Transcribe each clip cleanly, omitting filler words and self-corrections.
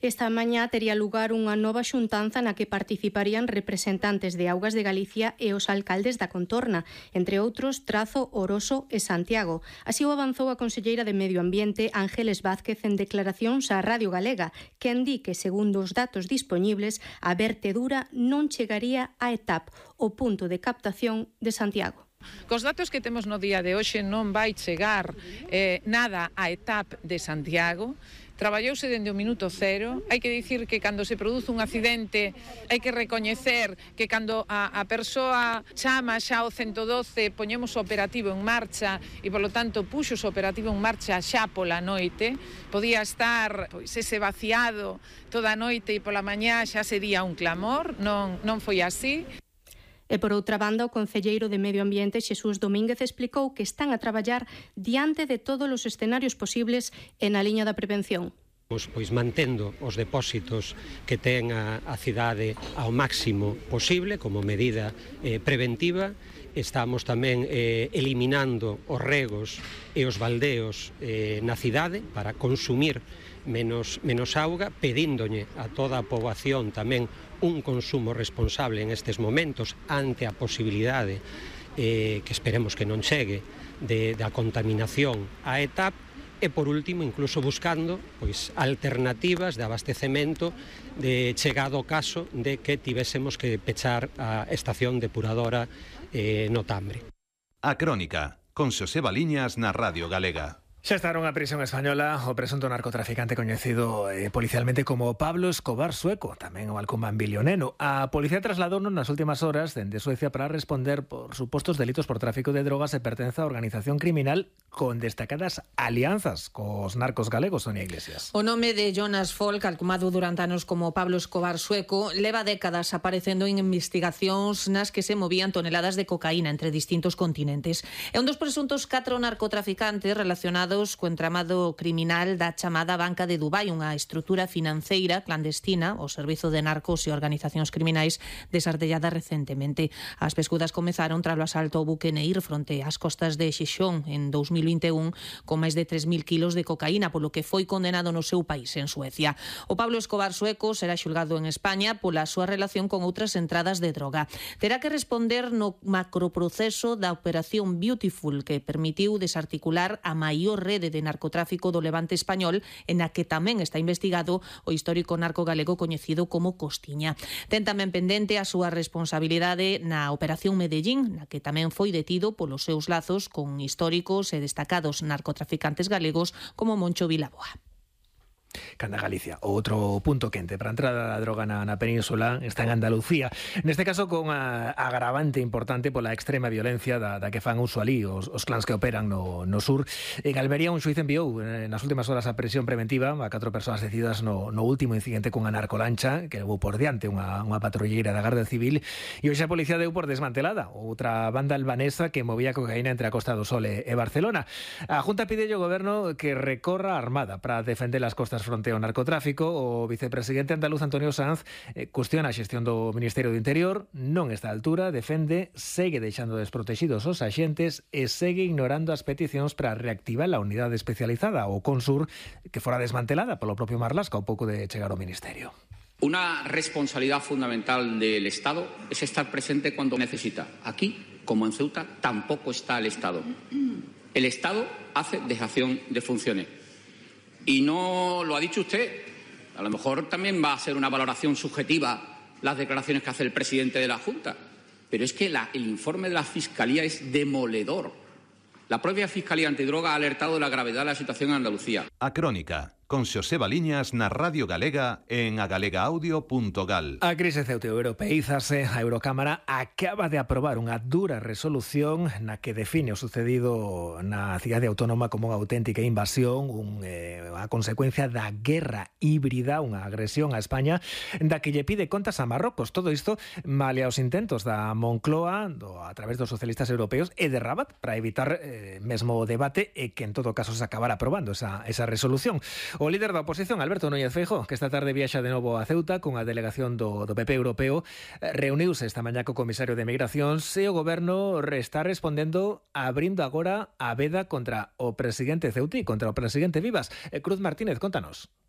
Esta mañá tería lugar unha nova xuntanza na que participarían representantes de Augas de Galicia e os alcaldes da contorna, entre outros Trazo, Oroso e Santiago. Así o avanzou a conselleira de Medio Ambiente, Ángeles Vázquez, en declaracións á Radio Galega, que di que, segundo os datos dispoñibles, a vertedura non chegaría a ETAP, o punto de captación de Santiago. Cos datos que temos no día de hoxe non vai chegar nada a ETAP de Santiago. Traballouse dende o minuto cero. Hai que dicir que cando se produce un accidente hai que recoñecer que cando a persoa chama xa o 112 poñemos o operativo en marcha e polo tanto puxo o operativo en marcha xa pola noite. Podía estar ese vaciado toda a noite e pola mañá xa sería un clamor. Non foi así. E por outra banda, o concelleiro de Medio Ambiente, Xesús Domínguez, explicou que están a traballar diante de todos os escenarios posibles e na liña da prevención. Pois mantendo os depósitos que ten a cidade ao máximo posible como medida preventiva. Estamos tamén eliminando os regos e os baldeos na cidade para consumir menos auga, pedíndolle a toda a poboación tamén un consumo responsable en estes momentos ante a posibilidade que esperemos que non chegue da contaminación á ETAP. E por último, incluso buscando alternativas de abastecemento de chegado o caso de que tivésemos que pechar a estación depuradora no Tambre. A Crónica, con Xosé Baliñas na Radio Galega. Xa está unha prisión española o presunto narcotraficante coñecido policialmente como Pablo Escobar Sueco, tamén o alcumán bilioneno. A policía trasladouno nas últimas horas dende Suecia para responder por supostos delitos por tráfico de drogas e pertenza a organización criminal con destacadas alianzas cos narcos galegos, Sonia Iglesias. O nome de Jonas Folk, alcumado durante anos como Pablo Escobar Sueco, leva décadas aparecendo en investigacións nas que se movían toneladas de cocaína entre distintos continentes. É un dos presuntos 4 narcotraficantes relacionados co entramado criminal da chamada Banca de Dubai, unha estrutura financeira clandestina, o servizo de narcos e organizacións criminais desartellada recentemente. As pescudas comezaron tras o asalto ao buque Neir fronte ás costas de Xixón en 2021 con máis de 3.000 kilos de cocaína, polo que foi condenado no seu país, en Suecia. O Pablo Escobar Sueco será xulgado en España pola súa relación con outras entradas de droga. Terá que responder no macroproceso da Operación Beautiful, que permitiu desarticular a maior rede de narcotráfico do levante español, en a que tamén está investigado o histórico narco galego coñecido como Costiña. Ten tamén pendente a súa responsabilidade na Operación Medellín, na que tamén foi detido polos seus lazos con históricos e destacados narcotraficantes galegos como Moncho Vilaboa. Canda Galicia. Outro punto quente para a entrada da droga na península está en Andalucía. Neste caso con a agravante importante pola extrema violencia da que fan uso ali os clans que operan no sur. En Almería un xuiz enviou nas últimas horas a prisión preventiva a 4 persoas decididas no último incidente cunha narcolancha que levou por diante unha patrulleira da Garda Civil, e hoxe a policía deu por desmantelada outra banda albanesa que movía cocaína entre a Costa do Sol e Barcelona. A Junta pide ao goberno que recorra a Armada para defender as costas fronte ao narcotráfico. O vicepresidente andaluz Antonio Sanz cuestiona a xestión do Ministerio do Interior, non está a altura, defende, segue deixando desprotegidos os axentes e segue ignorando as peticións para reactivar a unidade especializada, o Consur, que fora desmantelada polo propio Marlaska ao pouco de chegar ao Ministerio. Una responsabilidad fundamental del Estado es estar presente cuando necesita. Aquí, como en Ceuta, tampoco está el Estado. El Estado hace dejación de funciones. Y no lo ha dicho usted. A lo mejor también va a ser una valoración subjetiva las declaraciones que hace el presidente de la Junta. Pero es que el informe de la Fiscalía es demoledor. La propia Fiscalía Antidroga ha alertado de la gravedad de la situación en Andalucía. A Crónica, con Xosé Baliñas na Radio Galega en agalegaaudio.gal. A crise ceuto-europeízase. A Eurocámara acaba de aprobar unha dura resolución na que define o sucedido na cidade autónoma como unha auténtica invasión, a consecuencia da guerra híbrida, unha agresión a España, da que lle pide contas a Marrocos. Todo isto malia os intentos da Moncloa a través dos socialistas europeos e de Rabat para evitar mesmo o debate e que en todo caso se acabara aprobando esa resolución. O líder da oposición, Alberto Núñez Feijóo, que esta tarde viaxa de novo a Ceuta con a delegación do PP europeo, reuniuse esta mañá co comisario de Migracións e o goberno está respondendo abrindo agora a veda contra o presidente ceutí, contra o presidente Vivas. Cruz Martínez, contanos.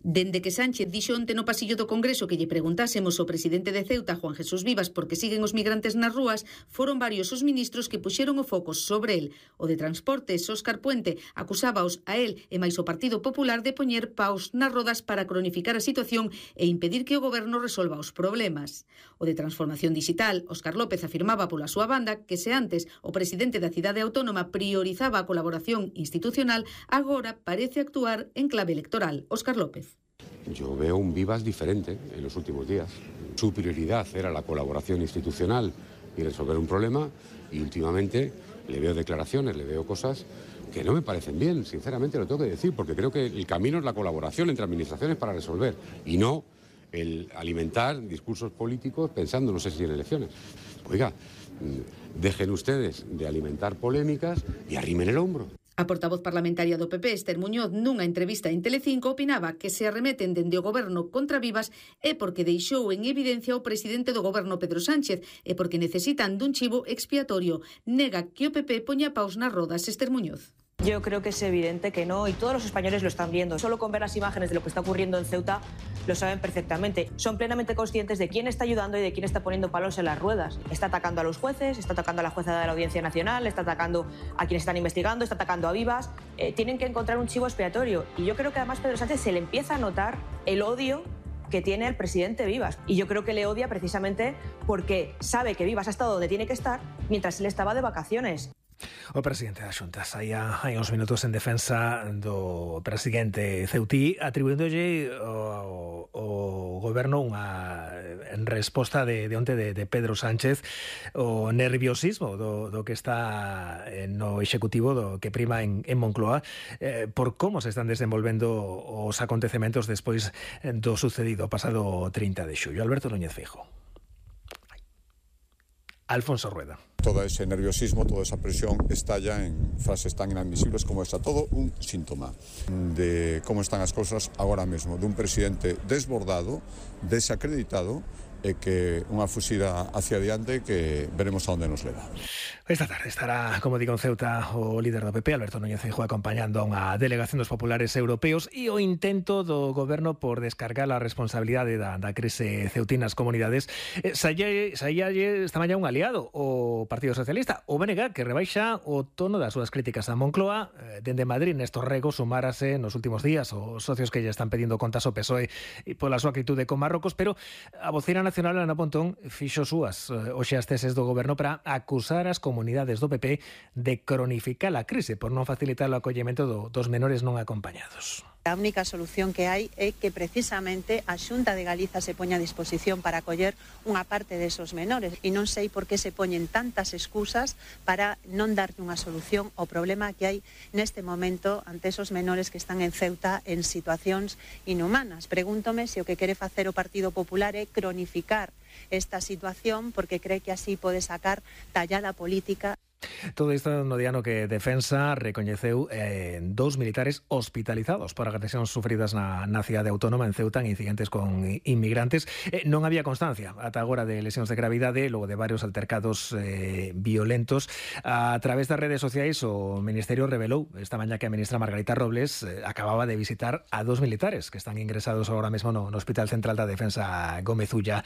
Dende que Sánchez dixo onte no pasillo do Congreso que lle preguntásemos ao presidente de Ceuta, Juan Jesús Vivas, por que siguen os migrantes nas rúas, foron varios os ministros que puxeron o foco sobre el. O de Transportes, Óscar Puente, acusábaos a el e máis o Partido Popular de poñer paus nas rodas para cronificar a situación e impedir que o goberno resolva os problemas. O de Transformación Digital, Óscar López afirmaba pola súa banda que se antes o presidente da cidade autónoma priorizaba a colaboración institucional, agora parece actuar en clave electoral. Óscar López. Yo veo un Vivas diferente en los últimos días. Su prioridad era la colaboración institucional y resolver un problema, y últimamente le veo declaraciones, le veo cosas que no me parecen bien, sinceramente lo tengo que decir, porque creo que el camino es la colaboración entre administraciones para resolver, y no el alimentar discursos políticos pensando, no sé si en elecciones. Oiga, dejen ustedes de alimentar polémicas y arrimen el hombro. A portavoz parlamentaria do PP, Esther Muñoz, nunha entrevista en Telecinco, opinaba que se arremeten dende o goberno contra Vivas é porque deixou en evidencia o presidente do goberno, Pedro Sánchez, e porque necesitan dun chivo expiatorio. Nega que o PP poña paus nas rodas. Esther Muñoz. Yo creo que es evidente que no, y todos los españoles lo están viendo. Solo con ver las imágenes de lo que está ocurriendo en Ceuta lo saben perfectamente. Son plenamente conscientes de quién está ayudando y de quién está poniendo palos en las ruedas. Está atacando a los jueces, está atacando a la jueza de la Audiencia Nacional, está atacando a quienes están investigando, está atacando a Vivas. Tienen que encontrar un chivo expiatorio. Y yo creo que además Pedro Sánchez se le empieza a notar el odio que tiene el presidente Vivas. Y yo creo que le odia precisamente porque sabe que Vivas ha estado donde tiene que estar mientras él estaba de vacaciones. O presidente da Xunta saía hai uns minutos en defensa do presidente ceutí, atribuíndolle o goberno unha resposta de onte de Pedro Sánchez o nerviosismo do que está no executivo do que prima en Moncloa por como se están desenvolvendo os acontecementos despois do sucedido pasado 30 de xullo. Alberto Núñez Feijóo. Alfonso Rueda. Todo ese nerviosismo, toda esa presión estalla en frases tan inadmisibles como esta. Todo un síntoma de cómo están as cousas agora mesmo, dun presidente desbordado, desacreditado, e que unha fuxida hacia adiante que veremos a onde nos leva. Esta tarde estará, como digo, en Ceuta o líder do PP, Alberto Núñez Feijóo, acompañando a unha delegación dos populares europeos e o intento do goberno por descargar a responsabilidade da crise ceutina nas comunidades. Saía esta mañá un aliado, o Partido Socialista, o BNG, que rebaixa o tono das súas críticas a Moncloa. Dende Madrid, Néstor Rego sumárase nos últimos días os socios que lle están pedindo contas ao PSOE e pola súa actitude con Marrocos, pero a vocera nacional Ana Pontón fixo súas hoxe as teses do goberno para acusar as comunidades do PP de cronificar a crise por non facilitar o acollemento dos menores non acompañados. A única solución que hai é que precisamente a Xunta de Galiza se poña a disposición para acoller unha parte desos menores, e non sei por que se poñen tantas excusas para non darlle unha solución ao problema que hai neste momento ante esos menores que están en Ceuta en situacións inhumanas. Pregúntome se o que quere facer o Partido Popular é cronificar esta situación porque cree que así pode sacar tallada política. Todo isto no día no que Defensa recoñeceu 2 militares hospitalizados por agresións sufridas na cidade autónoma en Ceuta en incidentes con inmigrantes. Non había constancia ata agora de lesións de gravidade logo de varios altercados violentos. A través das redes sociais o Ministerio revelou esta mañá que a ministra Margarita Robles acababa de visitar a 2 militares que están ingresados agora mesmo no Hospital Central da Defensa Gómez Ulla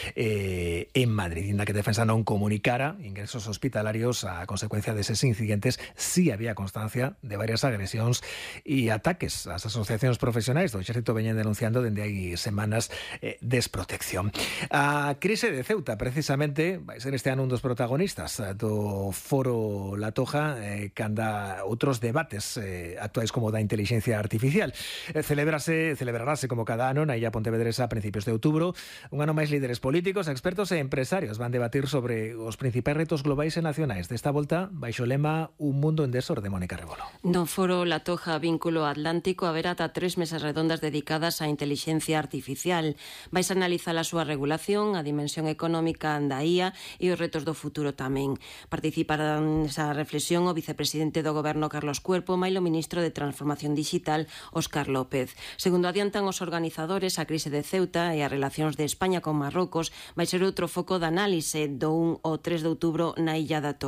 en Madrid, inda que Defensa non comunicara ingresos hospitalarios a consecuencia deses incidentes. Sí había constancia de varias agresións e ataques ás asociacións profesionais do Exército veñen denunciando dende hai semanas desprotección. A crise de Ceuta precisamente vai ser este ano un dos protagonistas do Foro La Toja, canda outros debates actuais como da inteligencia artificial. Celebrarase como cada ano na Illa Pontevedresa a principios de outubro. Un ano máis líderes políticos, expertos e empresarios van debatir sobre os principais retos globais e nacionais desta volta baixo o lema Un mundo en desorde, Mónica Rebolo. No Foro La Toja Vínculo Atlántico haberá ata 3 mesas redondas dedicadas á inteligencia artificial. Vais a analizar a súa regulación, a dimensión económica da IA e os retos do futuro tamén. Participarán nesa reflexión o vicepresidente do Goberno Carlos Cuerpo, mailo ministro de Transformación Digital Óscar López. Segundo adiantan os organizadores, a crise de Ceuta e as relacións de España con Marrocos vai ser outro foco de análise do 1 ao 3 de outubro na Illa da Toxa.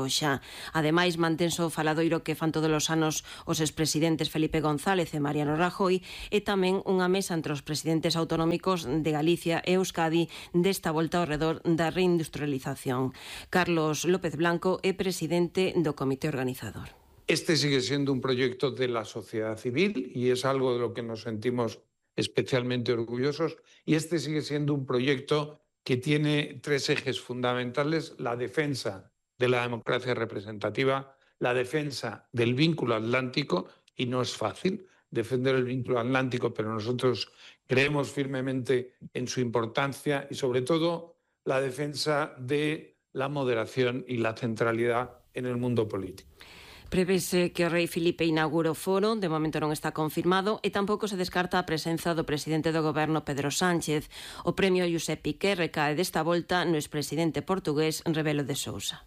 Ademais, mantenso o faladoiro que fan todos os anos os expresidentes Felipe González e Mariano Rajoy, e tamén unha mesa entre os presidentes autonómicos de Galicia e Euskadi desta volta ao redor da reindustrialización. Carlos López Blanco é presidente do comité organizador. Este sigue siendo un proyecto de la sociedad civil y es algo de lo que nos sentimos especialmente orgullosos, y este sigue siendo un proyecto que tiene tres ejes fundamentales: la defensa de la democracia representativa, la defensa del vínculo atlántico, y no es fácil defender el vínculo atlántico, pero nosotros creemos firmemente en su importancia, y sobre todo la defensa de la moderación y la centralidad en el mundo político. Prevese que o rei Filipe inaugure o foro, de momento non está confirmado, e tampouco se descarta a presenza do presidente do goberno Pedro Sánchez. O premio Josep Piqué recae desta volta no expresidente portugués Rebelo de Sousa.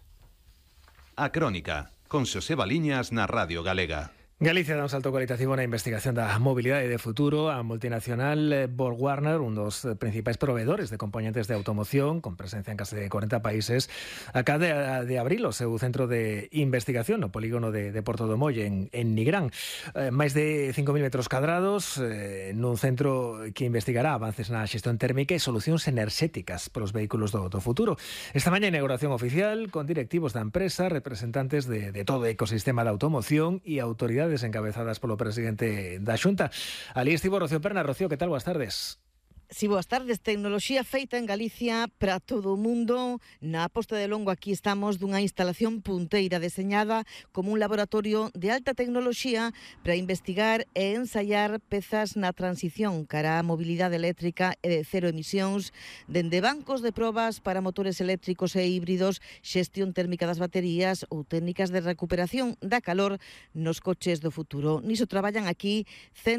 A Crónica, con Xoseba Liñas na Radio Galega. Galicia dá un salto cualitativo na investigación da mobilidade de futuro. A multinacional BorgWarner, un dos principais proveedores de componentes de automoción, con presencia en case 40 países, acaba de abrir o seu centro de investigación no polígono de Porto do Molle, en Nigrán. Máis de 5.000 metros cadrados, nun centro que investigará avances na xestión térmica e solucións enerxéticas para os vehículos do futuro. Esta mañá inauguración oficial con directivos da empresa, representantes de todo o ecosistema da automoción e autoridades encabezadas polo presidente da Xunta. Ali estivo Rocío Perna. Rocío, que tal? Boas tardes. Si, boas tardes. Tecnoloxía feita en Galicia para todo o mundo. Na Posta de Longo aquí estamos dunha instalación punteira deseñada como un laboratorio de alta tecnoloxía para investigar e ensaiar pezas na transición cara á mobilidade eléctrica e de cero emisións, dende bancos de probas para motores eléctricos e híbridos, xestión térmica das baterías ou técnicas de recuperación da calor nos coches do futuro. Niso traballan aquí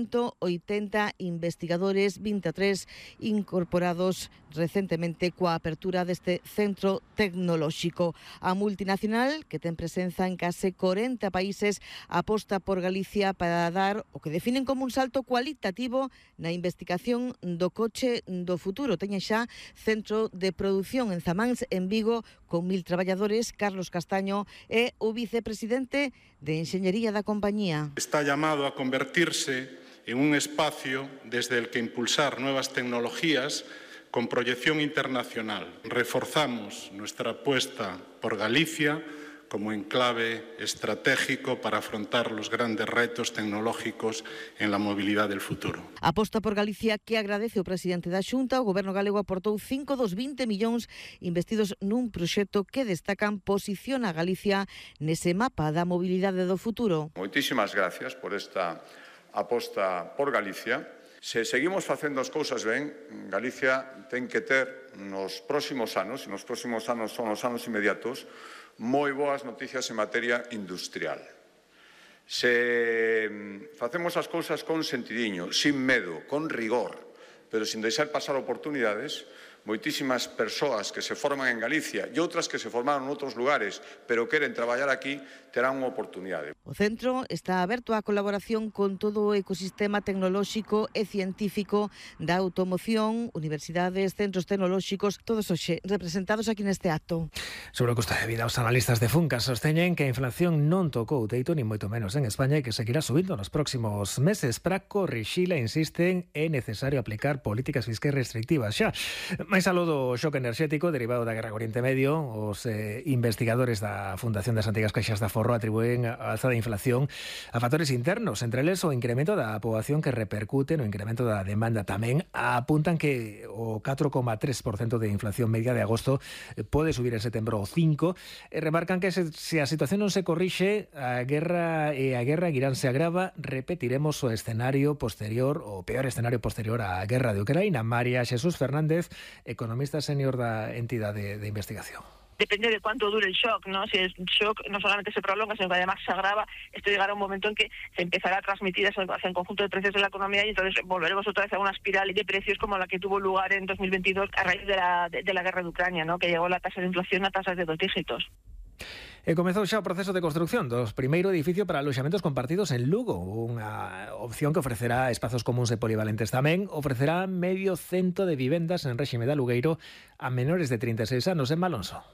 180 investigadores, 23 incorporados recentemente coa apertura deste centro tecnolóxico. A multinacional, que ten presenza en case 40 países, aposta por Galicia para dar o que definen como un salto cualitativo na investigación do coche do futuro. Teñen xa centro de produción en Zamáns, en Vigo, con 1.000 traballadores. Carlos Castaño é o vicepresidente de Enxeñería da compañía. Está llamado a convertirse en un espacio desde el que impulsar nuevas tecnologías con proyección internacional. Reforzamos nuestra apuesta por Galicia como enclave estratégico para afrontar los grandes retos tecnológicos en la movilidad del futuro. Aposta por Galicia que agradece o presidente da Xunta. O Goberno galego aportou 5 dos 20 millóns investidos nun proxecto que destacan posiciona a Galicia nese mapa da mobilidade do futuro. Moitísimas gracias por esta aposta por Galicia. Se seguimos facendo as cousas ben, Galicia ten que ter nos próximos anos, e nos próximos anos son os anos inmediatos, moi boas noticias en materia industrial. Se facemos as cousas con sentidiño, sin medo, con rigor, pero sin deixar pasar oportunidades, moitísimas persoas que se forman en Galicia e outras que se formaron en outros lugares, pero queren traballar aquí, terán unha oportunidade. O centro está aberto á colaboración con todo o ecosistema tecnolóxico e científico da automoción, universidades, centros tecnolóxicos, todos hoxe representados aquí neste acto. Sobre o custo de vida, os analistas de Funca sosteñen que a inflación non tocou o teito, ni moito menos en España, e que seguirá subindo nos próximos meses. Para corrixila, insisten, é necesario aplicar políticas fiscais restrictivas xa. Mais aló do xoque enerxético derivado da guerra Oriente Medio, os investigadores da Fundación das Antigas Caixas da Forro atribúen a alza da inflación a factores internos, entre eles o incremento da poboación que repercute no incremento da demanda. Tamén apuntan que o 4,3% de inflación media de agosto pode subir en setembro o 5%, e remarcan que se a situación non se corrixe, a guerra en Irán se agrava, repetiremos o escenario posterior, o peor escenario posterior á guerra de Ucraína. María Xesús Fernández, economista senior da entidade de investigación. Depende de cuánto dure el shock, ¿no? Si el shock no solamente se prolonga, sino que además se agrava, esto llegará a un momento en que se empezará a transmitir hacia el conjunto de precios de la economía, y entonces volveremos otra vez a una espiral de precios como la que tuvo lugar en 2022 a raíz de la guerra de Ucrania, ¿no? Que llegó la tasa de inflación a tasas de 2 dígitos. E comezou xa o proceso de construción do primeiro edificio para aloxamentos compartidos en Lugo, unha opción que ofrecerá espazos comuns e polivalentes. Tamén ofrecerá 100 de vivendas en réxime de alugueiro a menores de 36 anos. En Malonso.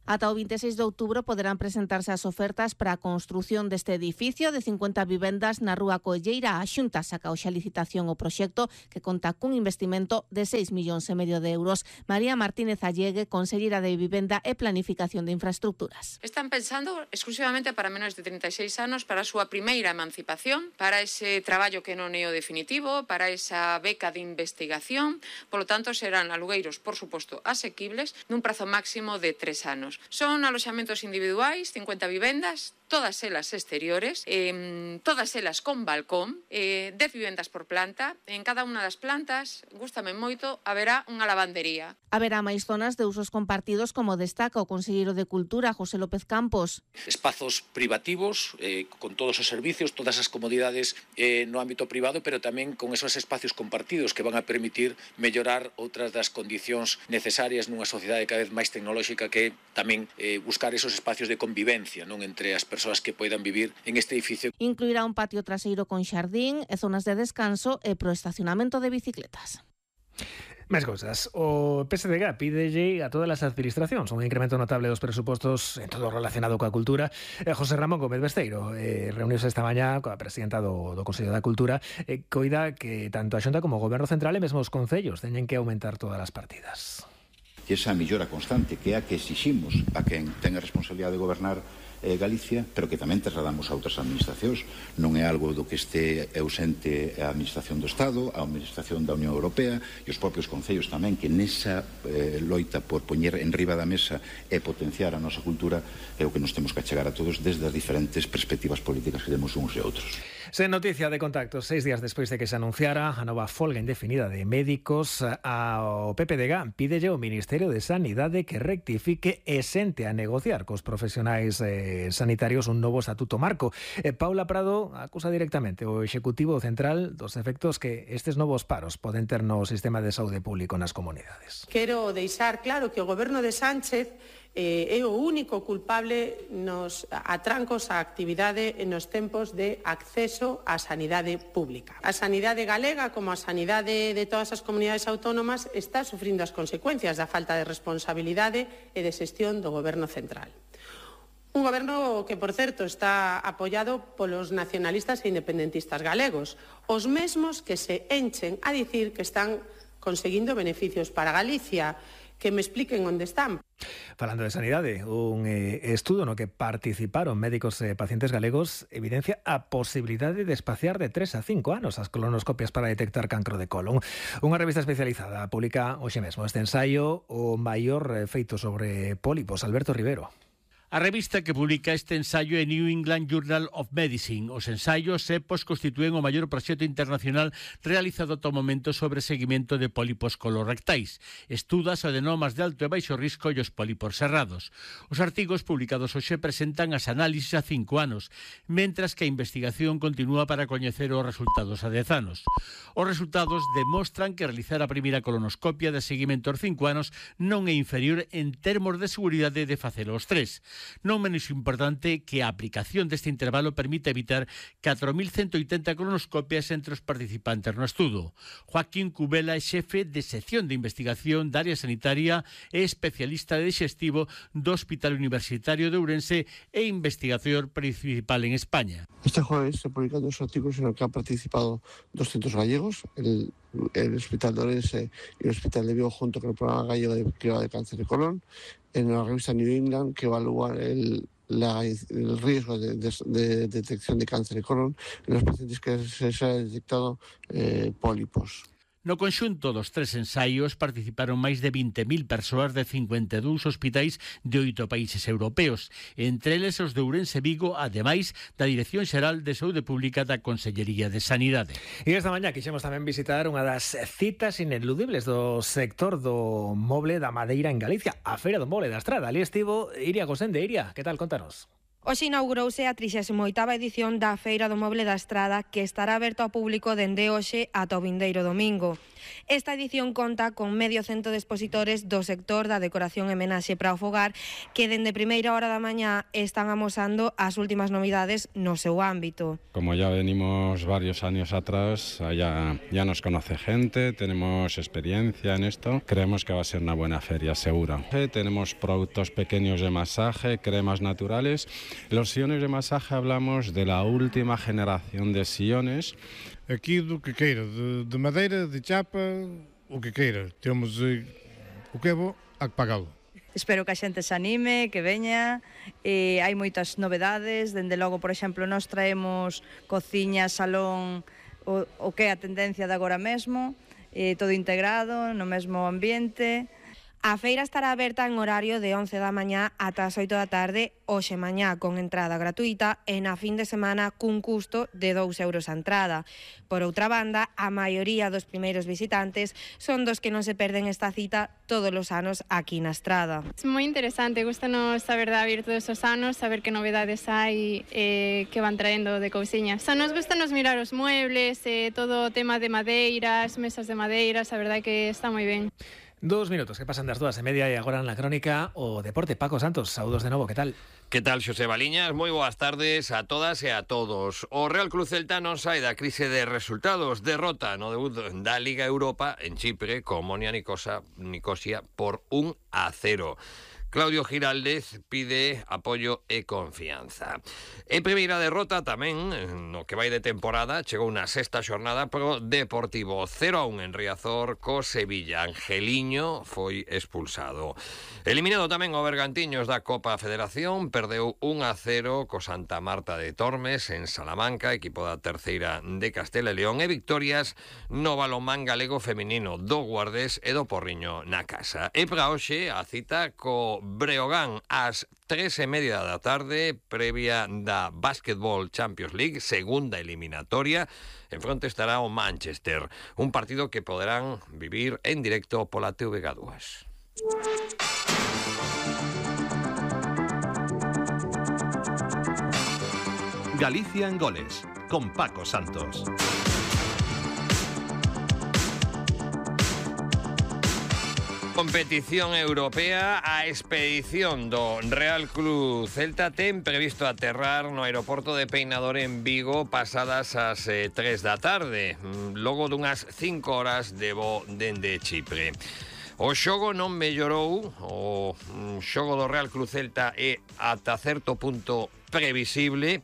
Ata o 26 de outubro poderán presentarse as ofertas para a construción deste edificio de 50 vivendas na Rúa Colleira. A Xunta saca hoxe a licitación o proxecto que conta cun investimento de 6,5 millóns de euros. María Martínez Allegue, conselleira de Vivenda e Planificación de Infraestructuras. Están pensando exclusivamente para menores de 36 anos, para a súa primeira emancipación, para ese traballo que non é o definitivo, para esa beca de investigación. Polo tanto, serán alugueiros, por suposto, asequibles, nun prazo máximo de 3 anos. Son aloxamentos individuais, 50 vivendas, todas elas exteriores, todas elas con balcón, 10 vivendas por planta. En cada unha das plantas, gústame moito, haberá unha lavandería. Haberá máis zonas de usos compartidos, como destaca o conselleiro de Cultura, José López Campos. Espazos privativos, con todos os servicios, todas as comodidades no ámbito privado, pero tamén con esos espacios compartidos que van a permitir mellorar outras das condicións necesarias nunha sociedade cada vez máis tecnolóxica, que tamén buscar esos espacios de convivencia, non, entre as persoas que poidan vivir en este edificio. Incluirá un patio traseiro con xardín e zonas de descanso e pro estacionamento de bicicletas. Máis cousas. O PSDG pídelle a todas as administracións un incremento notable dos presupostos en todo relacionado coa cultura. José Ramón Gómez Besteiro reuniuse esta mañá coa presidenta do Consello da Cultura, coida que tanto a Xunta como o Goberno Central e mesmo os concellos teñen que aumentar todas as partidas. E esa mellora constante que é a que exiximos a quen ten a responsabilidade de gobernar Galicia, pero que tamén trasladamos a outras administracións. Non é algo do que este ausente a Administración do Estado, a Administración da Unión Europea e os propios concellos tamén, que nesa loita por poñer en riba da mesa e potenciar a nosa cultura é o que nos temos que achegar a todos desde as diferentes perspectivas políticas que temos uns e outros. Sen noticia de contactos, 6 días despois de que se anunciara a nova folga indefinida de médicos, ao PPDG pídelle ao Ministerio de Sanidade que rectifique e sente a negociar cos profesionais sanitarios un novo estatuto marco. Paula Prado acusa directamente o Executivo Central dos efectos que estes novos paros poden ter no sistema de saúde público nas comunidades. Quero deixar claro que o Goberno de Sánchez é o único culpable nos atrancos á actividade nos tempos de acceso á sanidade pública. A sanidade galega, como a sanidade de todas as comunidades autónomas, está sufrindo as consecuencias da falta de responsabilidade e de xestión do Goberno Central. Un goberno que, por certo, está apoiado polos nacionalistas e independentistas galegos, os mesmos que se enchen a dicir que están conseguindo beneficios para Galicia. Que me expliquen onde están. Falando de sanidade, un estudo no que participaron médicos e pacientes galegos evidencia a posibilidade de espaciar de 3 a 5 anos as colonoscopias para detectar cancro de colon. Unha revista especializada publica hoxe mesmo este ensaio, o maior feito sobre pólipos. Alberto Rivero. A revista que publica este ensaio é New England Journal of Medicine. Os ensaios EPOS constitúen o maior proxecto internacional realizado ata o momento sobre seguimento de pólipos colorectais. Estudas adenomas de alto e baixo risco e os pólipos cerrados. Os artigos publicados hoxe presentan as análisis a 5 anos, mentras que a investigación continúa para coñecer os resultados a 10 anos. Os resultados demostran que realizar a primeira colonoscopia de seguimento aos 5 anos non é inferior en termos de seguridade de facelo aos 3. Non menos importante que a aplicación deste intervalo permite evitar 4.180 colonoscopias entre os participantes no estudo. Joaquín Cubela é xefe de sección de investigación da área sanitaria e especialista de digestivo do Hospital Universitario de Ourense e investigador principal en España. Este jueves se publican 2 artículos en los que han participado 200 gallegos, el Hospital de Ourense y el Hospital de Vigo, junto con el Programa Gallego de Cribado de Cáncer de Colon, en la revista New England, que evalúa el riesgo de detección de cáncer de colon en los pacientes que se ha detectado pólipos. No conxunto dos 3 ensaios participaron máis de 20.000 persoas de 52 hospitais de 8 países europeos, entre eles os de Ourense Vigo, ademais da Dirección Xeral de Saúde Pública da Consellería de Sanidade. E esta mañá quixemos tamén visitar unha das citas ineludibles do sector do moble da madeira en Galicia, a Feira do Moble da Estrada. Ali estivo Iria Gosende. Iria, que tal? Contanos. Hoxe inaugurouse a 38ª edición da Feira do Moble da Estrada, que estará aberto ao público dende hoxe ata o vindeiro domingo. Esta edición conta con medio cento de expositores do sector da decoración e homenaxe para o fogar que dende primeira hora da mañá están amosando as últimas novidades no seu ámbito. Como ya venimos varios años atrás, ya nos conoce gente, tenemos experiencia en esto, creemos que va a ser una buena feria segura. Tenemos productos pequeños de masaje, cremas naturales. Los sillones de masaje hablamos de la última generación de sillones. Aquí do que queira, de madeira, de chapa, o que queira. Temos o que é bo a pagalo. Espero que a xente se anime, que veña, hai moitas novedades, dende logo, por exemplo, nós traemos cociña, salón, o que é a tendencia de agora mesmo, todo integrado, no mesmo ambiente. A feira estará aberta en horario de 11 da mañá ata as 8 da tarde hoxe mañá con entrada gratuita e na fin de semana cun custo de 2 euros a entrada. Por outra banda, a maioría dos primeiros visitantes son dos que non se perden esta cita todos os anos aquí na Estrada. É moi interesante, gustanos saber da vir todos os anos, saber que novedades hai que van traendo de cousiña. Nos gustanos mirar os muebles, todo o tema de madeiras, mesas de madeiras, a verdade que está moi ben. 2 minutos que pasan das 2:30 e agora na crónica o deporte. Paco Santos, saúdos de novo, que tal? Que tal, Xosé Baliñas? Moi boas tardes a todas e a todos. O Real Club Celta non sai da crise de resultados. Derrota no debut da Liga Europa en Chipre con Omonia Nicosia por 1-0. Claudio Giraldez pide apoio e confianza. En primeira derrota tamén, no que vai de temporada, chegou na sexta xornada pro Deportivo 0-1 en Riazor co Sevilla. Angeliño foi expulsado. Eliminado tamén o Bergantiños da Copa Federación, perdeu 1-0 co Santa Marta de Tormes en Salamanca, equipo da terceira de Castela e León, e victorias no balonmán galego feminino do Guardés e do Porriño na casa. E para hoxe a cita co Breogán ás 3:30 da tarde, previa da Basketball Champions League, segunda eliminatoria. En fronte estará o Manchester, un partido que poderán vivir en directo pola TVG2. Galicia en goles, con Paco Santos. Competición europea, a expedición do Real Club Celta ten previsto aterrar no aeroporto de Peinador en Vigo pasadas as 3 da tarde, logo dunhas 5 horas de voo dende Chipre. O xogo non mellorou, o xogo do Real Club Celta é ata certo punto previsible.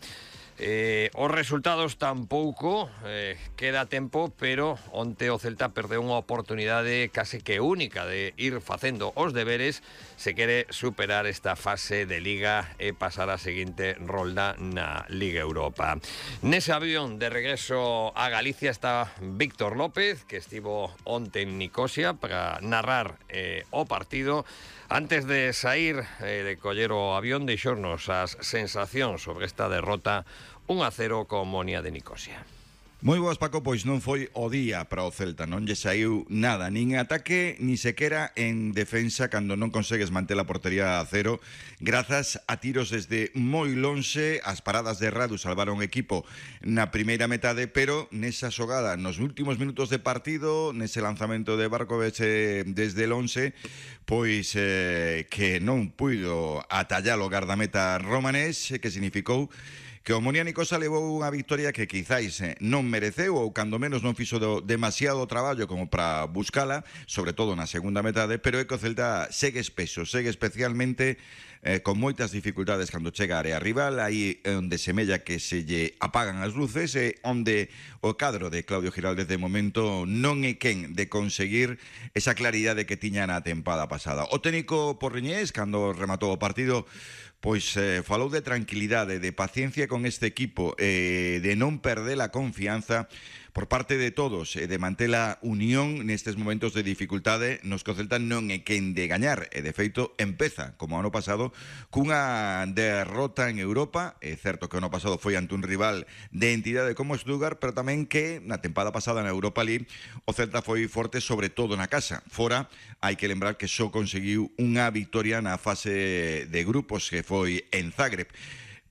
Os resultados tampouco, queda tempo, pero onte o Celta perdeu unha oportunidade case que única de ir facendo os deberes se quere superar esta fase de Liga e pasar a seguinte rolda na Liga Europa. Nese avión de regreso a Galicia está Víctor López, que estivo onte en Nicosia para narrar o partido. Antes de sair de coller o avión, deixornos as sensacións sobre esta derrota 1-0 con Omonia de Nicosia. Moi boas, Paco, pois non foi o día para o Celta, non lle saiu nada, nin ataque, ni sequera en defensa cando non consegues manter a portería a cero, grazas a tiros desde moi lonxe. As paradas de Radu salvaron o equipo na primeira metade, pero nesa xogada, nos últimos minutos de partido, nese lanzamento de Barkovec desde el 11, pois que non puido atallar o gardameta romanés, que significou que o Omonia Nicosia levou unha victoria que quizáis non mereceu ou cando menos non fixo demasiado traballo como para buscala, sobre todo na segunda metade, pero é que o Celta segue espeso, segue especialmente con moitas dificultades cando chega a área rival, aí onde semella que se lle apagan as luces e onde o cadro de Claudio Giraldez de momento non é quen de conseguir esa claridade que tiña na tempada pasada. O técnico porriñés, cando rematou o partido, pois falou de tranquilidade, de paciencia con este equipo, de non perder a confianza por parte de todos, de manter a unión nestes momentos de dificultade nos que o Celta non é quen de gañar, e de feito empeza, como ano pasado, cunha derrota en Europa. É certo que o ano pasado foi ante un rival de entidade como Stuttgart, pero tamén que na tempada pasada na Europa League o Celta foi forte sobre todo na casa. Fora, hai que lembrar que só conseguiu unha victoria na fase de grupos que foi en Zagreb.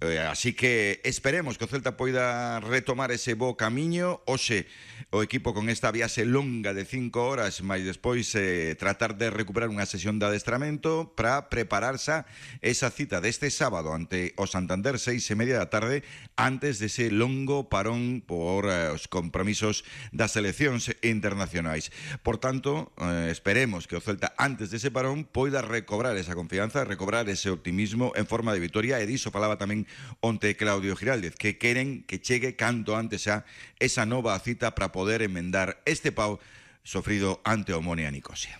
Así que esperemos que o Celta poida retomar ese bo camiño. Hoxe o equipo con esta viaxe longa de 5 horas, mais despois tratar de recuperar unha sesión de adestramento para prepararse esa cita deste sábado ante o Santander 6:30 da tarde, antes dese longo parón por os compromisos das seleccións internacionais. Por tanto, esperemos que o Celta antes dese parón poida recobrar esa confianza, recobrar ese optimismo en forma de vitoria, e diso falaba tamén onte Claudio Giraldez, que queren que chegue canto antes xa esa nova cita para poder enmendar este pau sofrido ante Omonia Nicosia.